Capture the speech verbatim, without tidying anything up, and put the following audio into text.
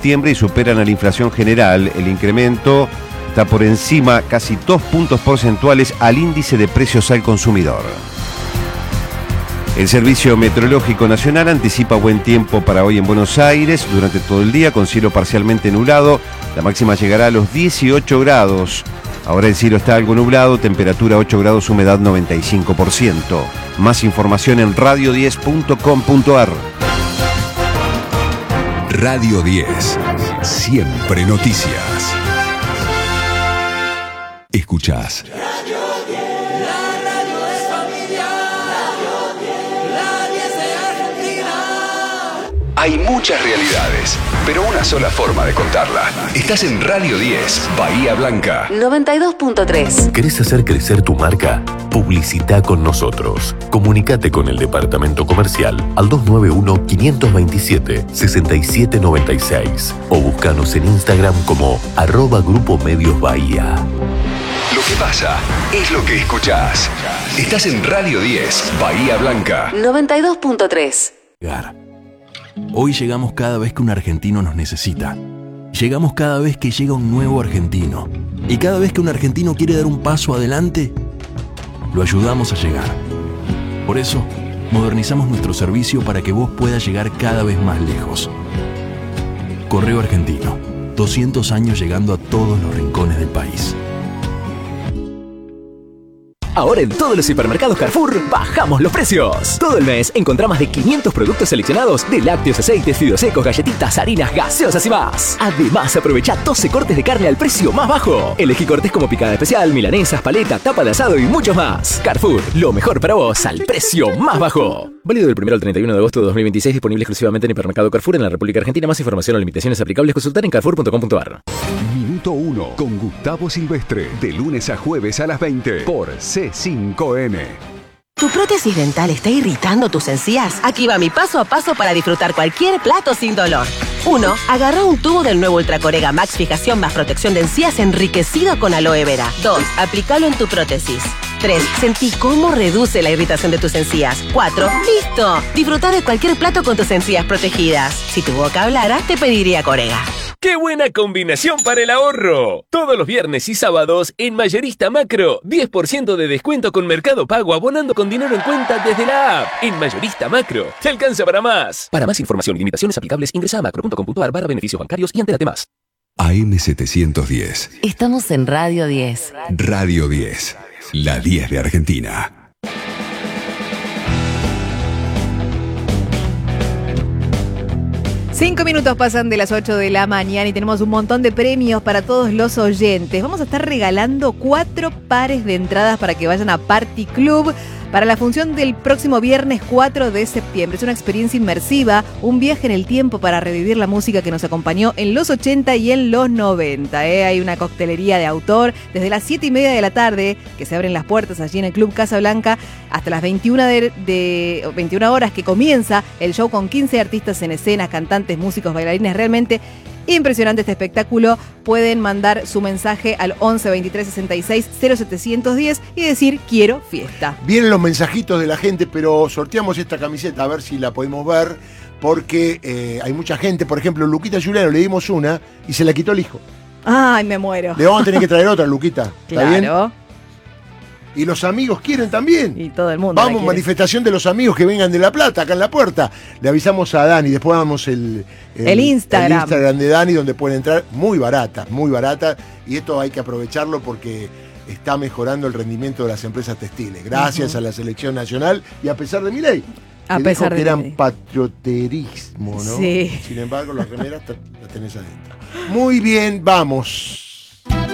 septiembre y superan a la inflación general. El incremento está por encima, casi dos puntos porcentuales, al índice de precios al consumidor. El Servicio Meteorológico Nacional anticipa buen tiempo para hoy en Buenos Aires durante todo el día, con cielo parcialmente nublado. La máxima llegará a los dieciocho grados. Ahora el cielo está algo nublado, temperatura ocho grados, humedad noventa y cinco por ciento. Más información en radio diez punto com punto ar. Radio diez. Siempre noticias. Escuchás. Hay muchas realidades, pero una sola forma de contarla. Estás en Radio diez, Bahía Blanca. noventa y dos punto tres. ¿Querés hacer crecer tu marca? Publicita con nosotros. Comunicate con el departamento comercial al dos nueve uno, cinco dos siete, seis siete nueve seis o búscanos en Instagram como arroba Grupo Medios Bahía. Lo que pasa es lo que escuchás. Estás en Radio diez, Bahía Blanca. noventa y dos punto tres. Hoy llegamos cada vez que un argentino nos necesita. Llegamos cada vez que llega un nuevo argentino. Y cada vez que un argentino quiere dar un paso adelante, lo ayudamos a llegar. Por eso, modernizamos nuestro servicio para que vos puedas llegar cada vez más lejos. Correo Argentino. doscientos años llegando a todos los rincones del país. Ahora en todos los hipermercados Carrefour bajamos los precios. Todo el mes encontrá más de quinientos productos seleccionados de lácteos, aceites, fideos secos, galletitas, harinas, gaseosas y más. Además, aprovecha doce cortes de carne al precio más bajo. Elegí cortes como picada especial, milanesas, paleta, tapa de asado y muchos más. Carrefour, lo mejor para vos al precio más bajo. Válido del primero al treinta y uno de agosto de dos mil veintiséis, disponible exclusivamente en hipermercado Carrefour en la República Argentina. Más información o limitaciones aplicables consultar en carrefour punto com punto ar. Minuto uno con Gustavo Silvestre, de lunes a jueves a las veinte por C cinco N. ¿Tu prótesis dental está irritando tus encías? Aquí va mi paso a paso para disfrutar cualquier plato sin dolor. uno. Agarra un tubo del nuevo Ultracorega Max Fijación más protección de encías enriquecido con aloe vera. dos. Aplícalo en tu prótesis. tres. Sentí cómo reduce la irritación de tus encías. cuatro. ¡Listo! Disfrutar de cualquier plato con tus encías protegidas. Si tu boca hablara, te pediría Corega. ¡Qué buena combinación para el ahorro! Todos los viernes y sábados en Mayorista Macro, diez por ciento de descuento con Mercado Pago abonando con dinero en cuenta desde la app. En Mayorista Macro, te alcanza para más. Para más información y limitaciones aplicables, ingresa a macro punto com punto ar barra beneficios bancarios y entérate más. A M setecientos diez. Estamos en Radio diez. Radio diez. La diez de Argentina. Cinco minutos pasan de las ocho de la mañana y tenemos un montón de premios para todos los oyentes. Vamos a estar regalando cuatro pares de entradas para que vayan a Party Club para la función del próximo viernes cuatro de septiembre. Es una experiencia inmersiva, un viaje en el tiempo para revivir la música que nos acompañó en los ochenta y en los noventa. ¿eh? Hay una coctelería de autor desde las siete y media de la tarde, que se abren las puertas allí en el Club Casa Blanca, hasta las veintiuna, de, de, veintiuna horas que comienza el show con quince artistas en escena, cantantes, músicos, bailarines. Realmente impresionante este espectáculo. Pueden mandar su mensaje al once veintitrés sesenta y seis cero setecientos diez y decir quiero fiesta. Vienen los mensajitos de la gente, pero sorteamos esta camiseta a ver si la podemos ver, porque eh, hay mucha gente. Por ejemplo, Luquita Giuliano le dimos una y se la quitó el hijo. Ay, me muero. Le vamos a tener que traer otra, Luquita. ¿Está claro. bien? Y los amigos quieren también. Y todo el mundo. Vamos, manifestación de los amigos que vengan de La Plata, acá en la puerta. Le avisamos a Dani, después damos el, el, el Instagram. el Instagram de Dani, donde pueden entrar. Muy barata, muy barata. Y esto hay que aprovecharlo porque está mejorando el rendimiento de las empresas textiles. Gracias uh-huh. a la selección nacional y a pesar de mi ley. A pesar de que eran ley. patrioterismo, ¿no? Sí. Sin embargo, las remeras las tenés adentro. Muy bien, vamos.